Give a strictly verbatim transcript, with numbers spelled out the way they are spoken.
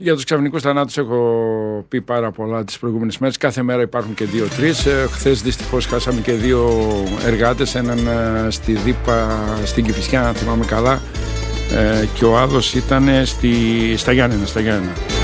Για τους ξαφνικούς θανάτους έχω πει πάρα πολλά τις προηγούμενες μέρες. Κάθε μέρα υπάρχουν και δύο-τρεις. Ε, χθες δυστυχώς χάσαμε και δύο εργάτες. Έναν ε, στη Δίπα, στην Κηφισιά, αν θυμάμαι καλά. Ε, και ο άλλος ήταν στη, στα Γιάννενα. Στα Γιάννενα.